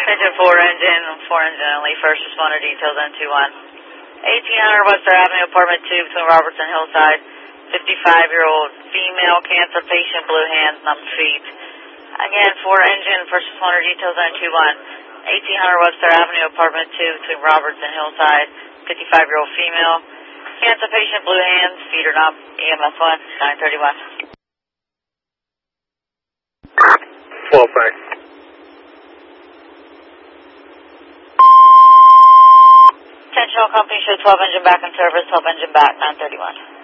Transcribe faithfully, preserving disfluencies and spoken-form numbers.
Engine four engine, four engine only, first responder details N two one. eighteen hundred Webster Avenue, apartment two, between Roberts and Hillside. fifty-five-year-old female, cancer patient, blue hands, numb feet. Again, four engine, first responder details N two one. eighteen hundred Webster Avenue, apartment two, between Roberts and Hillside. fifty-five-year-old female, cancer patient, blue hands, feet are numb, E M S one, nine thirty-one. twelve, thanks. Attention all company, show twelve engine back in service, twelve engine back, nine thirty-one.